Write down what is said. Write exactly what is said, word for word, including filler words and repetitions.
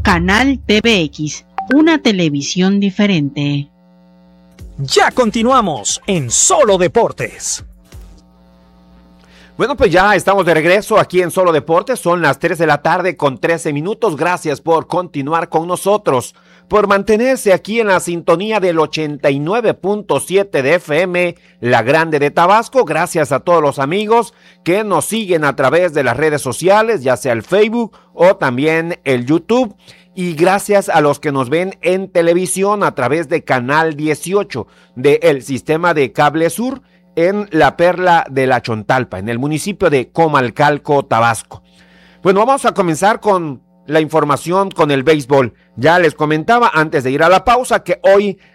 Canal T V X, una televisión diferente. Ya continuamos en Solo Deportes. Bueno, pues ya estamos de regreso aquí en Solo Deportes. Son las tres de la tarde con trece minutos. Gracias por continuar con nosotros, por mantenerse aquí en la sintonía del ochenta y nueve punto siete de F M, La Grande de Tabasco. Gracias a todos los amigos que nos siguen a través de las redes sociales, ya sea el Facebook o también el YouTube. Y gracias a los que nos ven en televisión a través de Canal dieciocho del Sistema de Cable Sur, en la Perla de la Chontalpa, en el municipio de Comalcalco, Tabasco. Bueno, vamos a comenzar con la información con el béisbol. Ya les comentaba antes de ir a la pausa que hoy